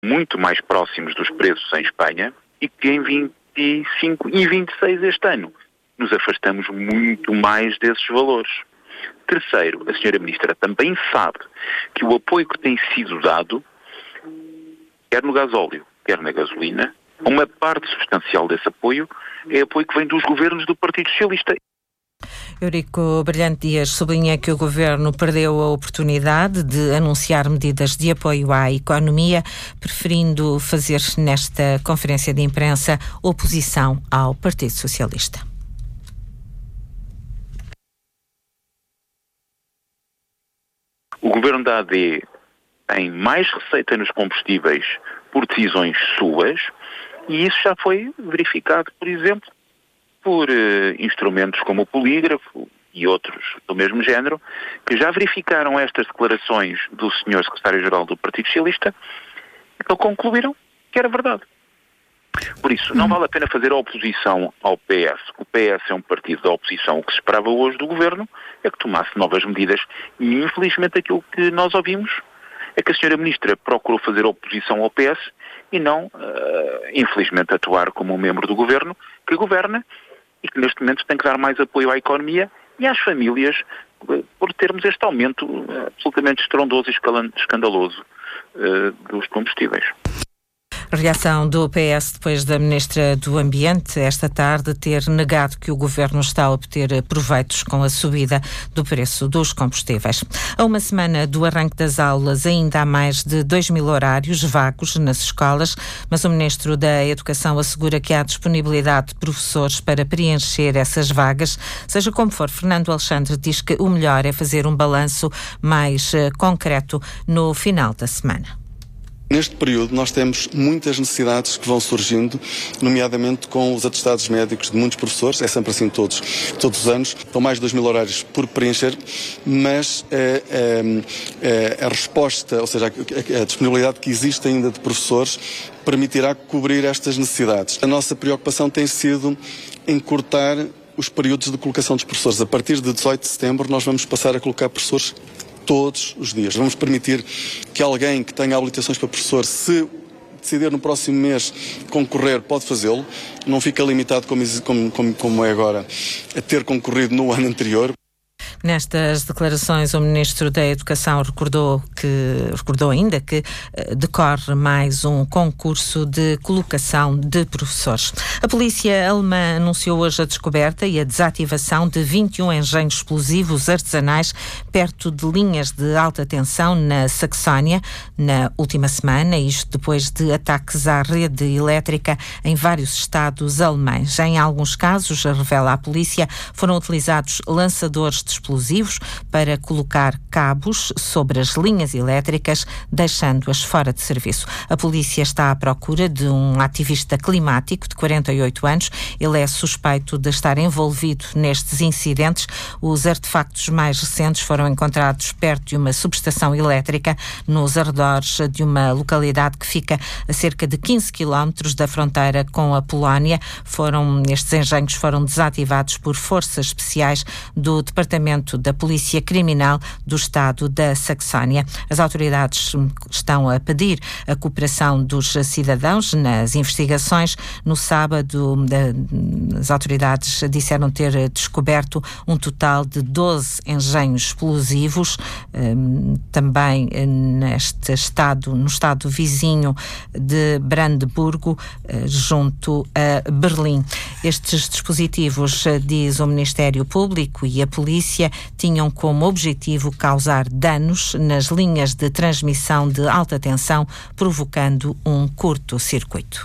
muito mais próximos dos preços em Espanha e que em 25 e 26 este ano nos afastamos muito mais desses valores. Terceiro, a senhora Ministra também sabe que o apoio que tem sido dado, quer no gasóleo, quer na gasolina, uma parte substancial desse apoio é apoio que vem dos governos do Partido Socialista. Eurico Brilhante Dias sublinha que o Governo perdeu a oportunidade de anunciar medidas de apoio à economia, preferindo fazer nesta conferência de imprensa oposição ao Partido Socialista. O Governo da AD tem mais receita nos combustíveis por decisões suas e isso já foi verificado, por exemplo, por instrumentos como o polígrafo e outros do mesmo género, que já verificaram estas declarações do Sr. Secretário-Geral do Partido Socialista e que concluíram que era verdade. Por isso, não vale a pena fazer oposição ao PS. O PS é um partido da oposição. O que se esperava hoje do Governo é que tomasse novas medidas e, infelizmente, aquilo que nós ouvimos é que a Sra. Ministra procurou fazer oposição ao PS e não, infelizmente, atuar como um membro do Governo que governa e que neste momento tem que dar mais apoio à economia e às famílias por termos este aumento absolutamente estrondoso e escandaloso dos combustíveis. Reação do PS depois da Ministra do Ambiente esta tarde ter negado que o Governo está a obter proveitos com a subida do preço dos combustíveis. A uma semana do arranque das aulas, ainda há mais de 2.000 horários vagos nas escolas, mas o Ministro da Educação assegura que há disponibilidade de professores para preencher essas vagas. Seja como for, Fernando Alexandre diz que o melhor é fazer um balanço mais concreto no final da semana. Neste período nós temos muitas necessidades que vão surgindo, nomeadamente com os atestados médicos de muitos professores, é sempre assim todos os anos, estão mais de 2.000 horários por preencher, mas a resposta, ou seja, a disponibilidade que existe ainda de professores permitirá cobrir estas necessidades. A nossa preocupação tem sido encurtar os períodos de colocação dos professores. A partir de 18 de setembro nós vamos passar a colocar professores todos os dias. Vamos permitir que alguém que tenha habilitações para professor, se decidir no próximo mês concorrer, pode fazê-lo. Não fica limitado, como é agora, a ter concorrido no ano anterior. Nestas declarações, o Ministro da Educação recordou ainda que decorre mais um concurso de colocação de professores. A polícia alemã anunciou hoje a descoberta e a desativação de 21 engenhos explosivos artesanais perto de linhas de alta tensão na Saxónia na última semana, isto depois de ataques à rede elétrica em vários estados alemães. Em alguns casos, revela a polícia, foram utilizados lançadores de explosivos para colocar cabos sobre as linhas elétricas, deixando-as fora de serviço. A polícia está à procura de um ativista climático de 48 anos. Ele é suspeito de estar envolvido nestes incidentes. Os artefactos mais recentes foram encontrados perto de uma subestação elétrica nos arredores de uma localidade que fica a cerca de 15 quilómetros da fronteira com a Polónia. Estes engenhos foram desativados por forças especiais do Departamento da Polícia Criminal do Estado da Saxónia. As autoridades estão a pedir a cooperação dos cidadãos nas investigações. No sábado, as autoridades disseram ter descoberto um total de 12 engenhos explosivos, também no estado vizinho de Brandemburgo, junto a Berlim. Estes dispositivos, diz o Ministério Público e a polícia, tinham como objetivo causar danos nas linhas de transmissão de alta tensão, provocando um curto-circuito.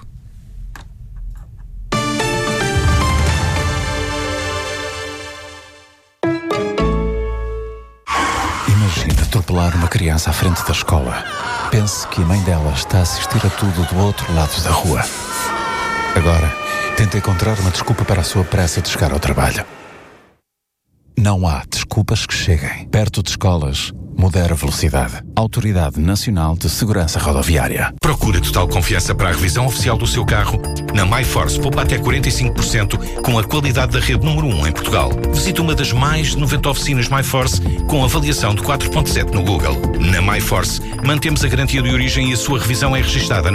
Imagine atropelar uma criança à frente da escola. Pense que a mãe dela está a assistir a tudo do outro lado da rua. Agora, tente encontrar uma desculpa para a sua pressa de chegar ao trabalho. Não há desculpas que cheguem. Perto de escolas, Modera Velocidade. Autoridade Nacional de Segurança Rodoviária. Procura total confiança para a revisão oficial do seu carro? Na MyForce, poupa até 45% com a qualidade da rede número 1 em Portugal. Visite uma das mais de 90 oficinas MyForce com avaliação de 4.7 no Google. Na MyForce, mantemos a garantia de origem e a sua revisão é registada